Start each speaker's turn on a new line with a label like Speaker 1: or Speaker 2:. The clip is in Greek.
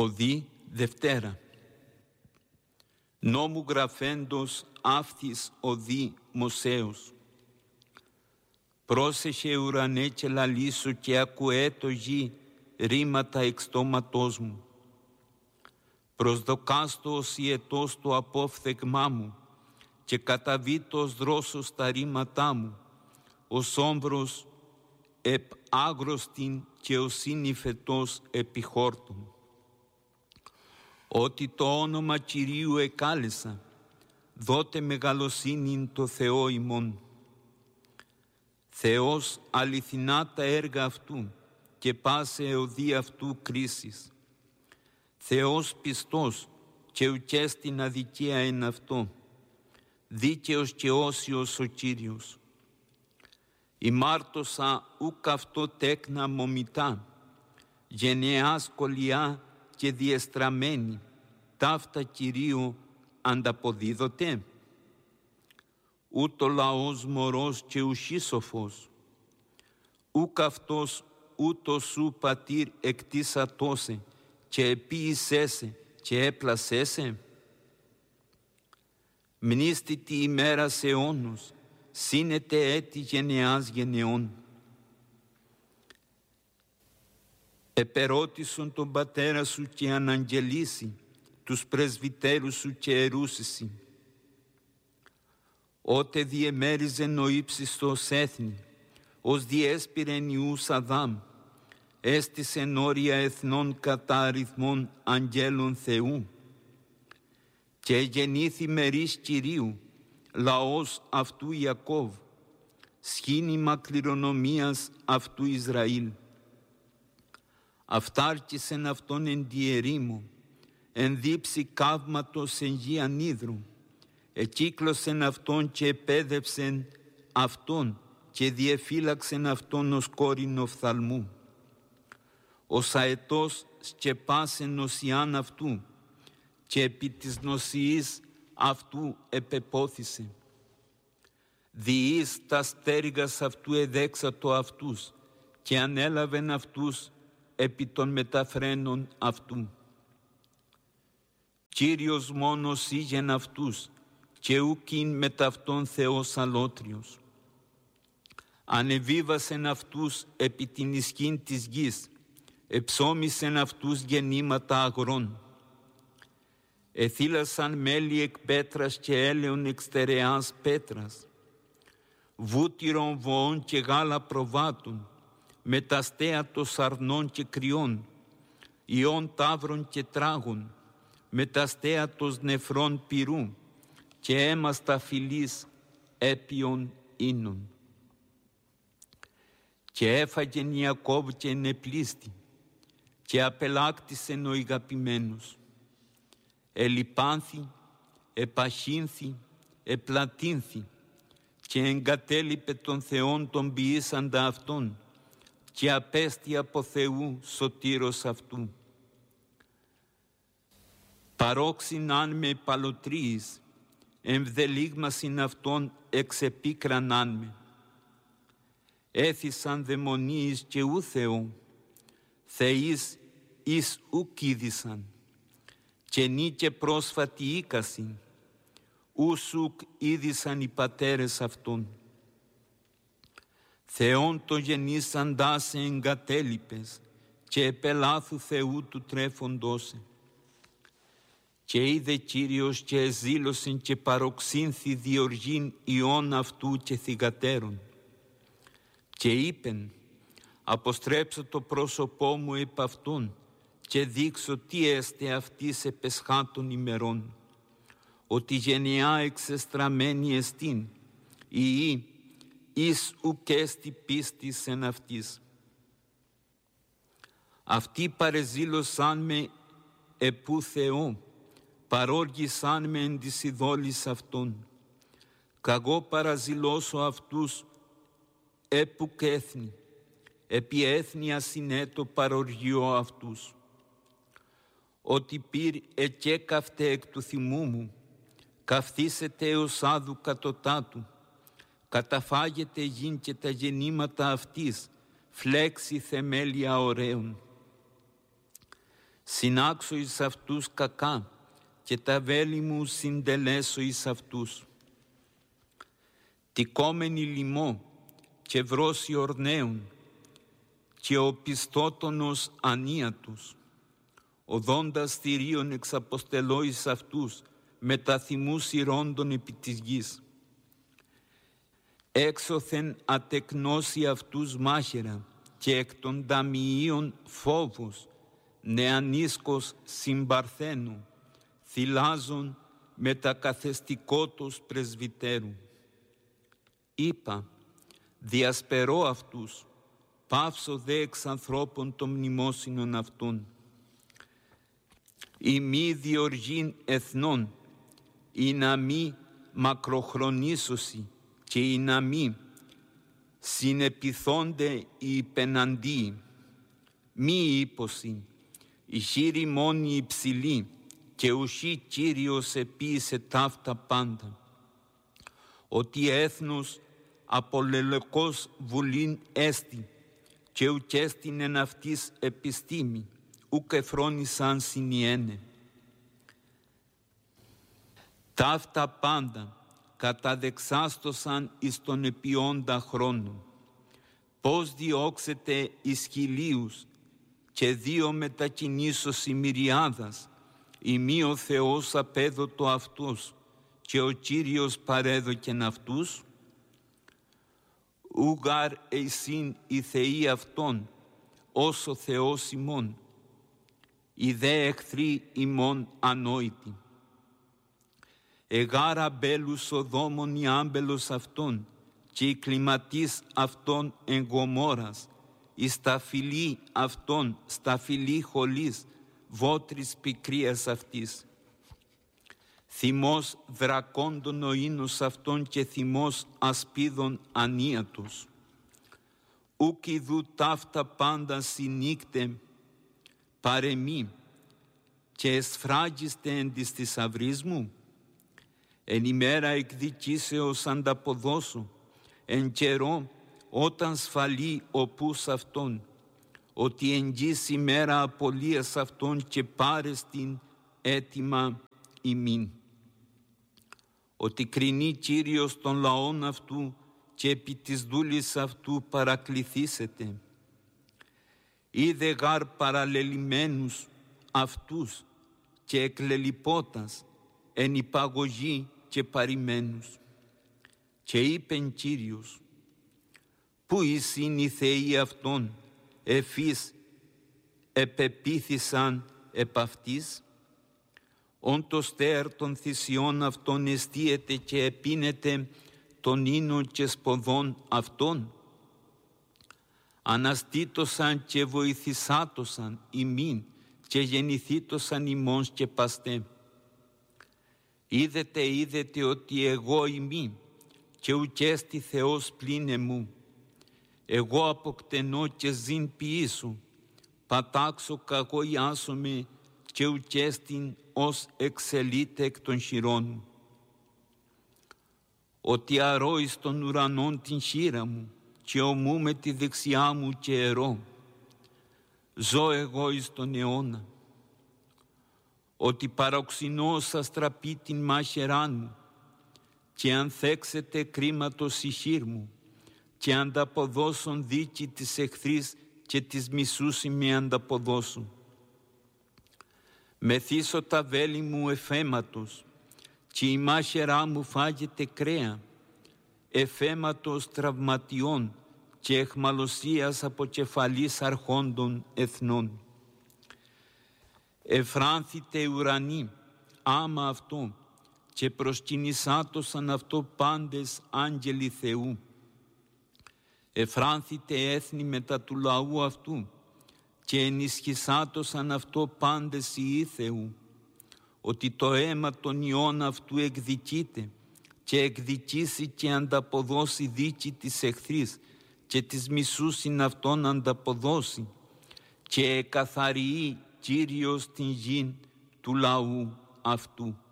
Speaker 1: Οδή Δευτέρα. Νόμου γραφέντος αύθης οδή Μωσέως. Πρόσεχε ουρανέ και λαλήσου και ακουέ το γη ρήματα εξ στόματός μου. Προσδοκάστο ως ιετός το απόφθεγμά μου και καταβήτως δρόσος τα ρήματά μου, ως όμπρος επ άγρωστην και ως συνυφετός επί χόρτων. Ότι το όνομα Κυρίου εκάλεσα, δότε μεγαλοσύνην το Θεό ημών. Θεός αληθινά τα έργα αυτού και πάσε εωδή αυτού κρίσης. Θεός πιστός και ουκές την αδικία εν αυτό, δίκαιος και όσιος ο Κύριος. Ημάρτωσα ουκ αυτό τέκνα μομιτά, γενεά σκολιά και διεστραμμένη, ταύτα Κυρίου ανταποδίδοτε. Ούτω λαός μωρός και ουσίσοφος, ουκ αυτός ούτω σου πατήρ εκτίσατώσε και επίησέσαι και έπλασέσαι. Μνήστη τη ημέρα αιώνος, σύνεται έτη γενεάς γενεών. Επερώτησον τον πατέρα σου και αναγγελίσει, τους πρεσβυτέρους σου και ερούσισι. Ότε διεμέριζεν ο ύψιστος έθνη, ως διέσπηρεν ιούς Αδάμ, έστησεν όρια εθνών κατά αριθμών αγγέλων Θεού. Και γεννήθη μερίς Κυρίου, λαός αυτού Ιακώβ, σχήνημα κληρονομίας αυτού Ισραήλ. Αυτάρκησεν αυτόν εν τη ερήμο, εν δίψη καύματος εν γη ανίδρου, εκύκλωσεν αυτόν και επέδευσεν αυτόν και διεφύλαξεν αυτόν ως κόρην οφθαλμού. Ως αετός σκεπάσεν νοσιάν αυτού και επί της νοσιής αυτού επεπόθησε. Διείς τα στέργας αυτού εδέξατο αυτούς και ανέλαβεν αυτούς επί των μεταφρένων αυτού. Κύριος μόνος ήγεν αυτούς και ουκειν μετ' αυτόν Θεός αλότριος. Ανεβίβασεν αυτούς επί την ισχύν της γης, εψώμισεν αυτούς γεννήματα αγρών. Εθύλασαν μέλη εκ πέτρας και έλαιον εξ στερεάς πέτρας. Βούτυρον βοών και γάλα προβάτων, με τα στέατος αρνών και κρυών, ιών ταύρων και τράγων, με τα στέατος νεφρών πυρού, και έμαστα φυλής έπιον ίνων. Και έφαγεν Ιακώβ και ενεπλήστη, και απελάκτησεν ο ηγαπημένος. Ελιπάνθη, επαχύνθη, επλατύνθη, και εγκατέλειπε των Θεών των ποιήσαντα αυτόν, και απέστη από Θεού σωτήρος αυτού. Παρόξην αν με παλωτρίης, εμβδελίγμασιν αυτόν εξεπίκρανάν με. Έθισαν δαιμονίης και ου Θεό, θεείς εις ουκ είδησαν, και νη και πρόσφατη οίκασιν, ους ουκ είδησαν οι πατέρες αυτών. Θεόν το γεννήσαντά σε εγκατέλειπες, και επελάθου Θεού του τρέφοντός. Και είδε Κύριος και εζήλωσεν και παροξύνθη διοργήν ιών αυτού και θυγατέρων. Και είπεν, αποστρέψω το πρόσωπό μου επ' αυτόν και δείξω τι έστε αυτής επεσχάτων ημερών, ότι γενεά εξεστραμμένη εστίν, ή εις ουκέστη πίστης εν αυτής. Αυτοί παρεζήλωσαν με επού Θεό, παρόργησαν με εν της ειδόλης αυτών. Καγώ παραζηλώσω αυτούς έπουκ έθνη, επί έθνη ασυνέτο παροργιώ αυτούς. Ότι πυρ εκέκαυτε εκ του θυμού μου, καυθήσετε ως άδου κατωτάτου, καταφάγεται γιν και τα γεννήματα αυτής, φλέξει θεμέλια ωραίων. Συνάξω εις αυτούς κακά και τα βέλη μου συντελέσω εις αυτούς. Τικόμενοι λιμώ και βρώσει ορνέων και ο πιστότονος ανίατους. Οδόντας θηρίων εξαποστελώ εις αυτούς με τα θυμούς ηρόντων επί της γης. Έξωθεν ατεκνώσει αυτούς μάχαιρα και εκ των ταμιείων φόβος, νεανίσκος συμπαρθένου, θυλάζων με τα καθεστικότος πρεσβυτέρου. Είπα, διασπερώ αυτούς, πάυσω δε εξ ανθρώπων των μνημόσυνων αυτών. Η μη διοργήν εθνών, η να μη μακροχρονίσωση και η να μη συνεπιθώνται οι υπεναντίοι. Μη ύπωση, η χείρη μόνη υψηλή και ουσί Κύριος επίησε ταύτα πάντα. Ότι έθνος απολελεκός βουλήν έστι και ουκ έστιν εν αυτής επιστήμη, ουκ εφρόνησαν συνιένε. Ταύτα πάντα καταδεξάστοσαν εις τον επιόντα χρόνων. Πώς διώξετε εις χιλίους και δύο μετακινήσωση μυριάδας, ημί ο Θεός απέδωτο αυτούς και ο Κύριος παρέδοκεν αυτούς. Ουγάρ εισήν οι θεοί αυτών, ως ο Θεός ημών, οι δε εχθροί ημών ανόητοι. Εγάρ αμπέλους Σοδόμων η άμπελος αυτών, και η κλιματής αυτών εν Γομόρας, η σταφυλή αυτών, σταφυλή χολής, βότρης πικρίας αυτής. Θυμός δρακόντων ο ίνος αυτών και θυμός ασπίδων ανίατος. Ουκ ιδού ταύτα πάντα συνήκτε παρεμεί και εσφράγιστε εν της θησαυρής μου. Εν ημέρα εκδικήσεως ανταποδώσω, εν καιρό όταν σφαλεί ο πούς αυτών, ότι εν γης ημέρα απολίας αυτών και πάρες την έτοιμα ημίν. Ότι κρινεί Κύριος των λαών αυτού και επί της δούλης αυτού παρακληθήσετε. Είδε γάρ παραλελημένους αυτούς και εκλελιπότας εν υπαγωγή και παρημένους. Και είπεν Κύριος, πού εισήν οι θεοί αυτών, εφείς επεπίθησαν επ' αυτής. Ον το στέρ των θυσιών αυτών εστίεται και επίνεται των ίνων και σποδών αυτών. Αναστήτωσαν και βοηθησάτωσαν ημίν και γεννηθήτωσαν ημών και παστέ. Είδετε ότι εγώ ημί και ουκέστη Θεός πλην εμού. Εγώ αποκτενώ και ζήν ποιήσω, πατάξω κακοϊάσομαι και ουκέστην ως εξελείται εκ των χειρών μου. Ότι αρώ εις των ουρανών την χείρα μου και ομού με τη δεξιά μου και ερώ. Ζω εγώ εις τον αιώνα. Ότι παροξυνώ ως αστραπή την μάχαιρά μου και ανθέξετε κρίματος η χείρ μου και ανταποδώσουν δίκη της εχθρής και της μισούσι με ανταποδώσουν. Μεθύσω τα βέλη μου εφαίματος και η μάχαιρά μου φάγεται κρέα, εφαίματος τραυματιών και εχμαλωσίας από κεφαλής αρχόντων εθνών. Εφράνθητε ουρανοί άμα αυτό και προσκυνησάτωσαν αυτό πάντες άγγελοι Θεού. Εφράνθητε έθνη μετά του λαού αυτού και ενισχυσάτωσαν αυτό πάντες ιοί Θεού, ότι το αίμα των ιών αυτού εκδικείται και εκδικήσει και ανταποδώσει δίκη της εχθρής και της μισούσιν αυτόν ανταποδώσει και εκαθαριεί Κύριος την γην του λαού αυτού.